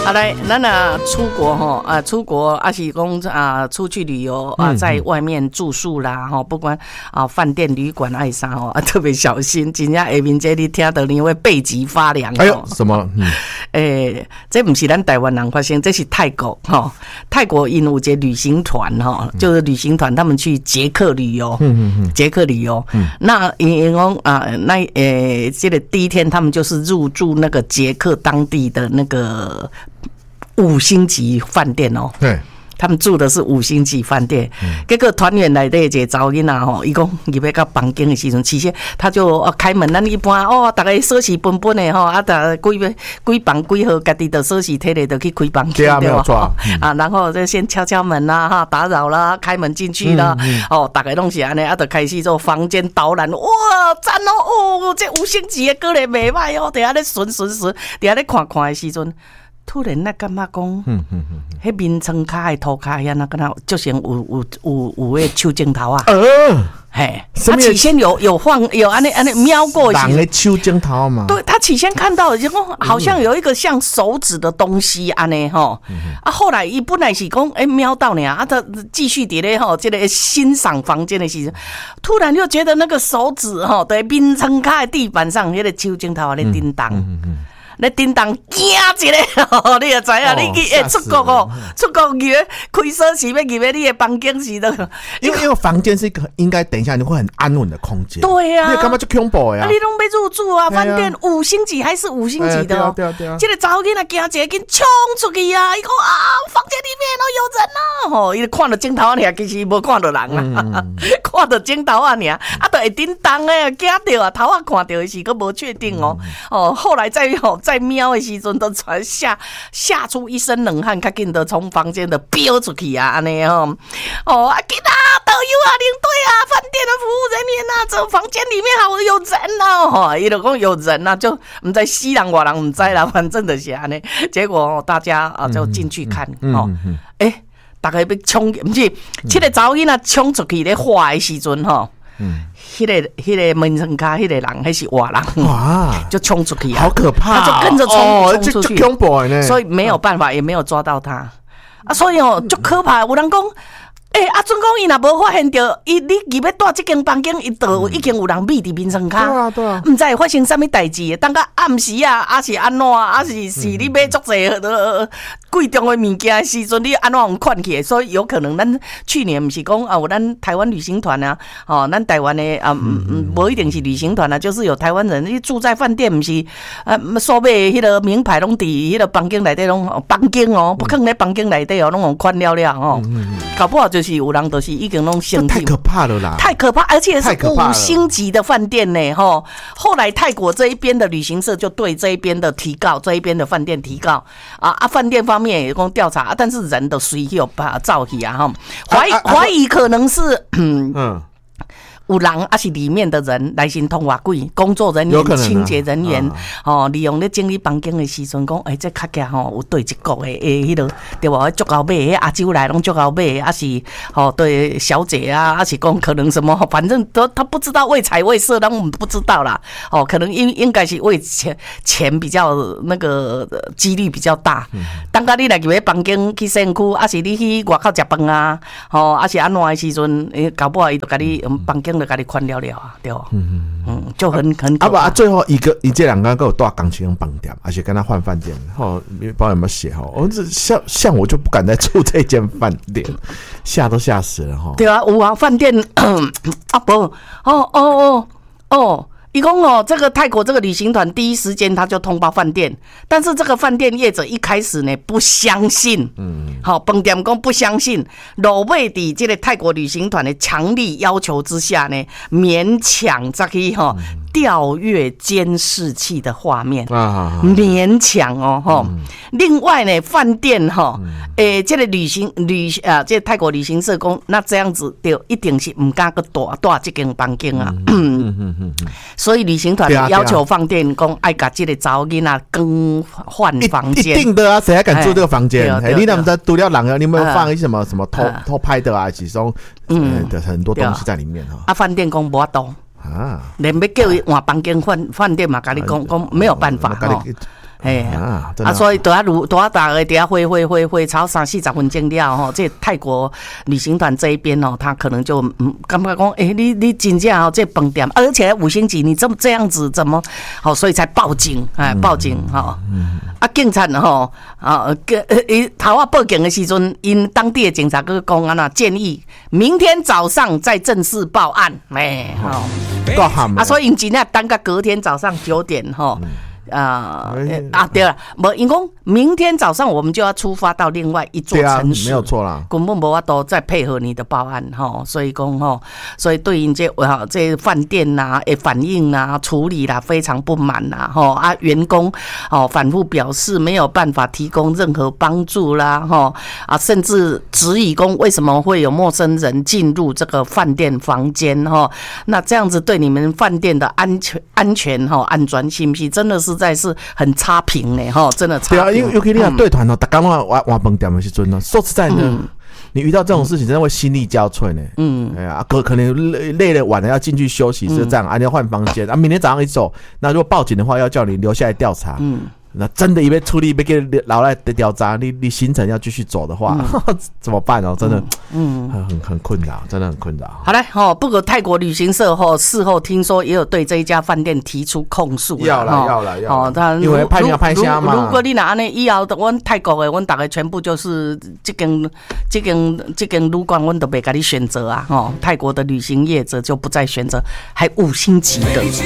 好来，咱出国哈出国是讲出去旅游在外面住宿啦不管饭店旅馆爱啥特别小心，真正下面这你听到你会背脊发凉。 哎呦，什么？ 这不是咱台湾人发生，这是泰国泰国因有一个旅行团就是旅行团他们去捷克旅游，捷克旅游，那因讲这个第一天他们就是入住那个捷克当地的那个5星级饭店对， 他们住的是5星级饭店。结果团员来的一个查某囡仔伊讲入要到房间的时阵，其实他就开门，咱一般大家锁匙本本的大家几房几号，家己的锁匙摕来就去开房间对吧？然后就先敲敲门啦打扰啦，开门进去啦，大家拢是安尼就开始做房间导览。哇，赞这5星级的果然袂歹伫遐咧巡，伫遐咧看的时阵。突然感觉讲，迄面床骹的涂骹遐敢若就像有迄手镜头啊。他起先有放有安尼瞄过一下。 人的手镜头嘛。 对，他起先看到好像有一个像手指的东西安尼后来伊本来是讲瞄到呢他继续伫咧这个欣赏房间的时候，突然就觉得那个手指在面床骹的地板上，迄个手镜头咧叮当。咧叮当惊一个，你就知影，你去出国出国入开锁匙要入你的房间时都， 因为房间是一个应该等一下你会很安稳的空间。 对啊， 你感觉就恐怖呀！ 你拢要入住饭店5星级还是5星级的对啊。 这个查某囡仔惊一个紧冲出去啊！伊讲房间里面有人伊就看到镜头尔，其实无看到人看到镜头尔，就会叮当诶，惊到头看到的是，佫无确定后来在瞄的时阵，都传吓出一身冷汗，较紧的从房间的飙出去啊，安尼紧导游领队饭店的服务人员这房间里面好有人伊就讲有人就唔知死人活人唔知啦，反正就是安尼。结果大家就进去看大家要冲，不是这个查某囡仔冲出去咧画的时阵迄个门床骹迄个人，迄是活人哇，就冲出去好可怕！ 他就跟着冲出去， 恐怖呢， 所以没有办法，也没有抓到他所以就可怕。有人讲，准讲伊若无发现到，你入要住这间房间，伊就已经有人秘伫面床骹， 对啊， 唔知会发生什么代志。等到暗时是安怎，是你买足侪贵重的物件的时阵，你安怎用看起？所以有可能咱去年不是讲有咱台湾旅行团咱台湾的不一定是旅行团就是有台湾人你住在饭店，不是所买迄个名牌拢伫迄个房间内底拢房间不可能在房间内底拢用看了搞不好就是有人就是已经拢生太可怕了啦， 太可怕，而且是5星级的饭店呢后来泰国这一边的旅行社就对这一边的提告，这一边的饭店提告饭店方面也讲调查但是人的随有把照去怀疑可能是有人是里面的人来神通外鬼，工作人员、清洁人员利用咧整理房间的时阵讲，这较价有对一国的迄个对吧？足够买，亚洲来拢足够买，是对小姐是讲可能什么，反正他不知道为财为色，但我们不知道啦。可能应该是为钱比较那个几率比较大。当你来入房间去身躯，是你去外口食饭是安怎的时阵，搞不好伊就甲你房间。就给你看了对吧？就很可怕。 最后一这两个有多钢琴绑掉，而且跟他换饭店，不知道有没有写像我就不敢再住这间饭店，吓都吓死了对啊，有饭店伊讲这个泰国这个旅行团第一时间他就通报饭店，但是这个饭店业者一开始呢不相信，饭店讲不相信，落尾伫这个泰国旅行团的强力要求之下呢，勉强才可以调阅监视器的画面，勉强另外呢，饭店这个这个泰国旅行社讲，那这样子就一定是唔敢个大这间房间所以旅行团要求饭店讲爱甲这个查某囡仔更换房间， 一定的谁还敢住这个房间？你怎么在独了人你有没有放一些什么偷拍的其中的很多东西在里面饭店讲无法度连要叫伊换房间饭店嘛，跟你讲没有办法所以大家等下会超30-40分钟了吼，这泰国旅行团这一边哦，他可能就感觉讲，你真正哦，这饭店，而且5星级，你这样子怎么好？所以才报警，报警哈。警察吼头报警的时阵，因当地的警察跟公安建议明天早上再正式报案，所以因真正等到隔天早上9点吼。对了，因讲明天早上我们就要出发到另外一座城市， 没有错啦， 根本无法度再配合你的报案所以讲所以对于这饭店的反应处理非常不满员工反复表示没有办法提供任何帮助啦甚至质疑讲为什么会有陌生人进入这个饭店房间那这样子对你们饭店的安全安全是不是真的是？实在是很差评呢，真的差评。对啊， 因为尤其你对团大家都换饭店的时阵说实在的，你遇到这种事情真的会心力交瘁呢。可能累了晚了要进去休息是这样，要换房间明天早上一走，那如果报警的话，要叫你留下来调查。那真的一边处理一边给老来的调查，你行程要继续走的话，怎么办真的，很困扰，真的很困扰。 好嘞，不过泰国旅行社事后听说也有对这一家饭店提出控诉， 要了，因为拍虾嘛。 如果你拿呢以后，阮泰国的，阮大概全部就是这间旅馆，阮都没给你选择泰国的旅行业者就不再选择，还5星级的。